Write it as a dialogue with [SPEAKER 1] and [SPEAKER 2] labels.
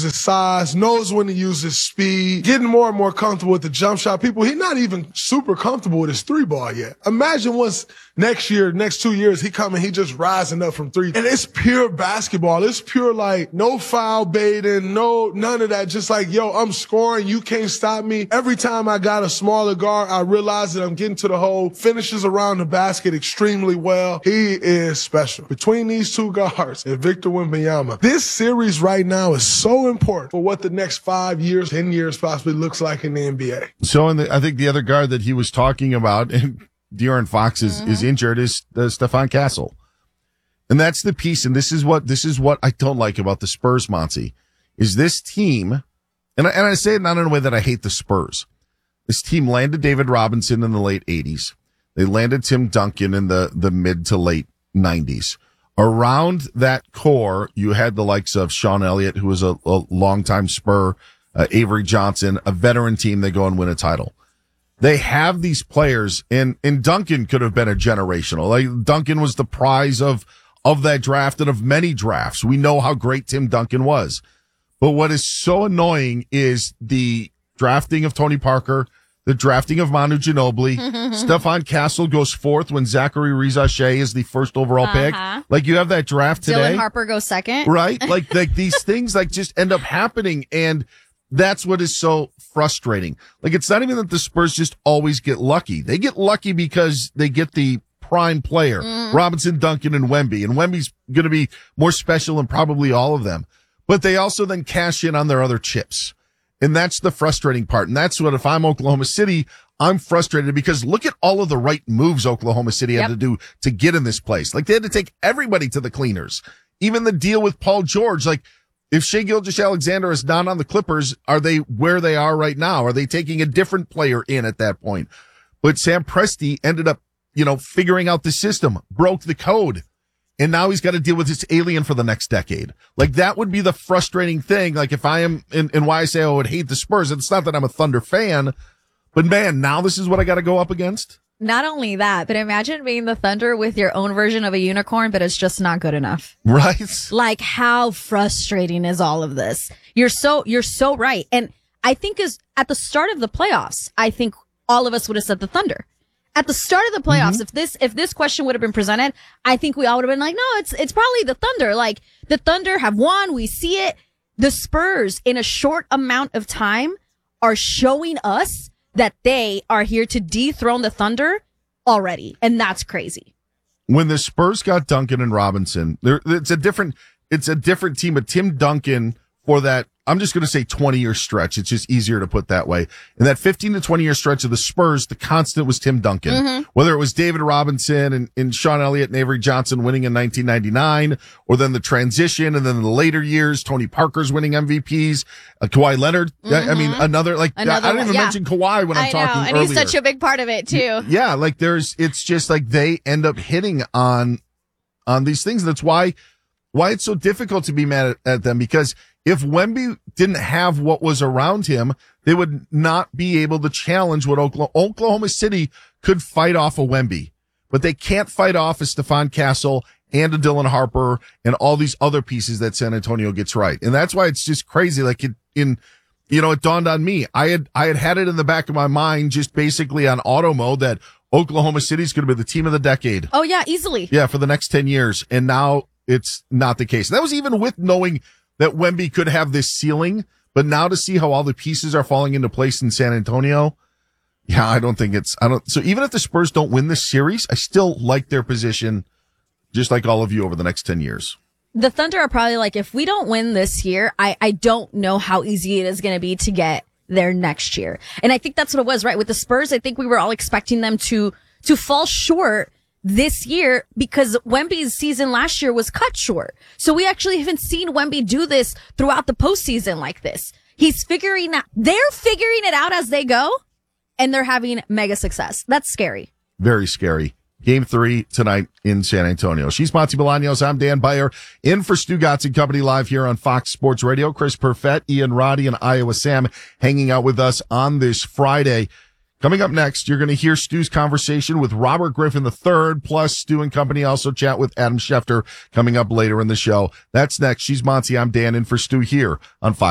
[SPEAKER 1] his size, knows when to use his speed, getting more and more comfortable with the jump shot. He's not even super comfortable with his three ball yet. Imagine once next 2 years, he just rising up from three. And it's pure basketball. It's pure like no foul baiting, none of that. Just like, yo, I'm scoring. You can't stop me. Every time I got a smaller guard, I realize that I'm getting to the hole, finishes around the basket extremely well. He is special. Between these two guards and Victor Wembanyama, this series right now is so important for what the next 5 years, 10 years possibly looks like in the NBA.
[SPEAKER 2] So I think the other guard that he was talking about, and De'Aaron Fox is injured, is Stephon Castle. And that's the piece, and this is what I don't like about the Spurs, Monty, is this team, and I say it not in a way that I hate the Spurs. This team landed David Robinson in the late 80s. They landed Tim Duncan in the mid to late 90s. Around that core, you had the likes of Sean Elliott, who was a longtime Spur, Avery Johnson, a veteran team. They go and win a title. They have these players, and Duncan could have been a generational. Like, Duncan was the prize of that draft and of many drafts. We know how great Tim Duncan was. But what is so annoying is the drafting of Tony Parker, the drafting of Manu Ginobili. Stephon Castle goes fourth when Zachary Rizache is the first overall pick. Like, you have that draft today.
[SPEAKER 3] Dylan Harper goes second.
[SPEAKER 2] Right? Like these things just end up happening, and that's what is so frustrating. Like, it's not even that the Spurs just always get lucky. They get lucky because they get the prime player, Robinson, Duncan, and Wemby. And Wemby's going to be more special than probably all of them. But they also then cash in on their other chips. And that's the frustrating part. And that's what, if I'm Oklahoma City, I'm frustrated, because look at all of the right moves Oklahoma City had to do to get in this place. Like, they had to take everybody to the cleaners. Even the deal with Paul George. Like, if Shai Gilgeous-Alexander is not on the Clippers, are they where they are right now? Are they taking a different player in at that point? But Sam Presti ended up, figuring out the system, broke the code. And now he's got to deal with this alien for the next decade. Like, that would be the frustrating thing. Like, if I am, and why I say I would hate the Spurs, it's not that I'm a Thunder fan, but man, now this is what I got to go up against.
[SPEAKER 3] Not only that, but imagine being the Thunder with your own version of a unicorn, but it's just not good enough.
[SPEAKER 2] Right?
[SPEAKER 3] Like, how frustrating is all of this? You're so right. And I think at the start of the playoffs, I think all of us would have said the Thunder. At the start of the playoffs, if this question would have been presented, I think we all would have been like, no, it's probably the Thunder. Like, the Thunder have won. We see it. The Spurs, in a short amount of time, are showing us that they are here to dethrone the Thunder already. And that's crazy.
[SPEAKER 2] When the Spurs got Duncan and Robinson, it's a different team. But Tim Duncan, for that, I'm just going to say 20-year stretch. It's just easier to put that way. In that 15 to 20-year stretch of the Spurs, the constant was Tim Duncan. Whether it was David Robinson and Sean Elliott and Avery Johnson winning in 1999, or then the transition, and then in the later years, Tony Parker's winning MVPs, Kawhi Leonard. I mean, I didn't even mention Kawhi when I'm talking
[SPEAKER 3] and
[SPEAKER 2] earlier.
[SPEAKER 3] He's such a big part of it too.
[SPEAKER 2] Yeah, like it's just like they end up hitting on these things. That's why it's so difficult to be mad at them, because if Wemby didn't have what was around him, they would not be able to challenge what Oklahoma City could fight off a Wemby. But they can't fight off a Stephon Castle and a Dylan Harper and all these other pieces that San Antonio gets right. And that's why it's just crazy. Like, it dawned on me. I had it in the back of my mind, just basically on auto mode, that Oklahoma City is going to be the team of the decade.
[SPEAKER 3] Oh, yeah, easily.
[SPEAKER 2] Yeah, for the next 10 years. And now it's not the case. And that was even with knowing that Wemby could have this ceiling, but now to see how all the pieces are falling into place in San Antonio, so even if the Spurs don't win this series, I still like their position, just like all of you, over the next 10 years.
[SPEAKER 3] The Thunder are probably like, if we don't win this year, I don't know how easy it is going to be to get there next year. And I think that's what it was, right? With the Spurs, I think we were all expecting them to fall short this year, because Wemby's season last year was cut short. So we actually haven't seen Wemby do this throughout the postseason like this. They're figuring it out as they go, and they're having mega success. That's scary.
[SPEAKER 2] Very scary. Game 3 tonight in San Antonio. She's Monty Bolaños. I'm Dan Beyer, in for Stu Gatz and Company, live here on Fox Sports Radio. Chris Perfett, Ian Roddy, and Iowa Sam hanging out with us on this Friday. Coming up next, you're going to hear Stu's conversation with Robert Griffin III, plus Stu and Company also chat with Adam Schefter coming up later in the show. That's next. She's Monty. I'm Dan, in for Stu here on Fox.